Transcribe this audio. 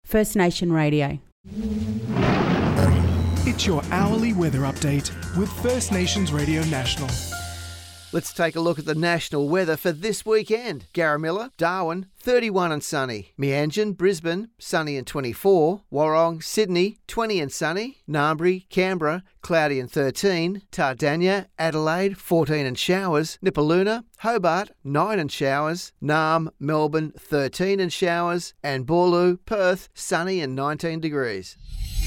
First Nation Radio. It's your hourly weather update with First Nations Radio National. Let's take a look at the national weather for this weekend. Garamilla, Darwin, 31 and sunny. Meanjin, Brisbane, sunny and 24. Warrong, Sydney, 20 and sunny. Narmbri, Canberra, cloudy and 13. Tardania, Adelaide, 14 and showers. Nipaluna, Hobart, 9 and showers. Naarm, Melbourne, 13 and showers. And Boorloo, Perth, sunny and 19 degrees.